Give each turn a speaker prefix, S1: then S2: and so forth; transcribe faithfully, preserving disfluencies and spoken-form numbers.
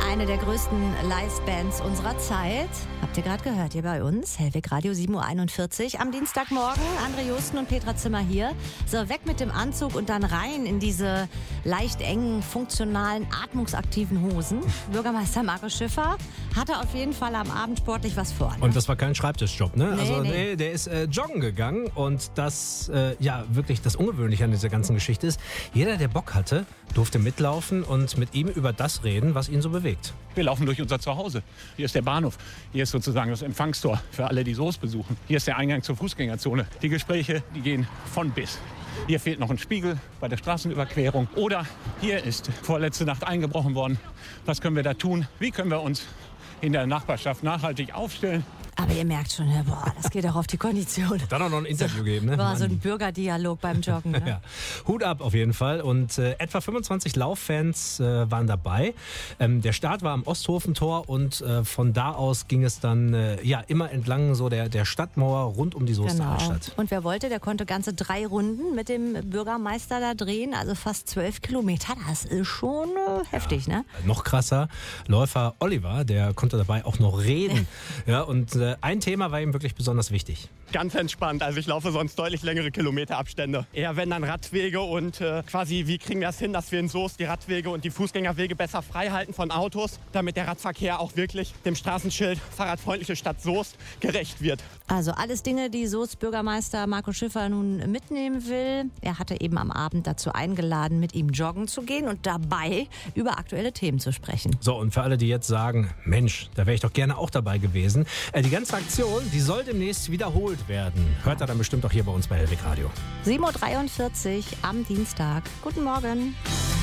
S1: Eine der größten Live-Bands unserer Zeit. Habt ihr gerade gehört, hier bei uns. Hellweg Radio sieben Uhr einundvierzig. Am Dienstagmorgen, André Justen und Petra Zimmer hier. So, weg mit dem Anzug und dann rein in diese leicht engen, funktionalen, atmungsaktiven Hosen. Bürgermeister Markus Schiffer hatte auf jeden Fall am Abend sportlich was vor. Ne?
S2: Und das war kein Schreibtischjob, ne?
S1: Nee,
S2: also
S1: nee.
S2: nee, der ist äh, joggen gegangen und das, äh, ja, wirklich das Ungewöhnliche an dieser ganzen Geschichte ist, jeder, der Bock hatte, durfte mitlaufen und mit ihm über das reden, was ihn so bewegt.
S3: Wir laufen durch unser Zuhause. Hier ist der Bahnhof. Hier ist sozusagen das Empfangstor für alle, die Soest besuchen. Hier ist der Eingang zur Fußgängerzone. Die Gespräche, die gehen von bis. Hier fehlt noch ein Spiegel bei der Straßenüberquerung. Oder hier ist vorletzte Nacht eingebrochen worden. Was können wir da tun? Wie können wir uns in der Nachbarschaft nachhaltig aufstellen?
S1: Aber ihr merkt schon, ne, boah, das geht auch auf die Kondition.
S2: Dann auch noch ein Interview geben, ne?
S1: Boah, so ein Bürgerdialog beim Joggen. Ne?
S2: Ja. Hut ab auf jeden Fall. Und äh, etwa fünfundzwanzig Lauffans äh, waren dabei. Ähm, der Start war am Osthofentor und äh, von da aus ging es dann äh, ja immer entlang so der, der Stadtmauer rund um die Soester
S1: Genau.
S2: Altstadt.
S1: Und wer wollte, der konnte ganze drei Runden mit dem Bürgermeister da drehen, also fast zwölf Kilometer. Das ist schon äh, heftig,
S2: ja.
S1: ne?
S2: Noch krasser, Läufer Oliver, der konnte dabei auch noch reden. Ja, und äh, ein Thema war ihm wirklich besonders wichtig.
S4: Ganz entspannt. Also ich laufe sonst deutlich längere Kilometerabstände. Eher wenn dann Radwege und äh, quasi, wie kriegen wir es hin, dass wir in Soest die Radwege und die Fußgängerwege besser frei halten von Autos, damit der Radverkehr auch wirklich dem Straßenschild Fahrradfreundliche Stadt Soest gerecht wird.
S1: Also alles Dinge, die Soest Bürgermeister Markus Schiffer nun mitnehmen will. Er hatte eben am Abend dazu eingeladen, mit ihm joggen zu gehen und dabei über aktuelle Themen zu sprechen.
S2: So, und für alle, die jetzt sagen, Mensch, da wäre ich doch gerne auch dabei gewesen. Äh, die ganze Aktion, die soll demnächst wiederholt werden. Hört ihr dann bestimmt auch hier bei uns bei Hellweg Radio.
S1: sieben Uhr dreiundvierzig am Dienstag. Guten Morgen.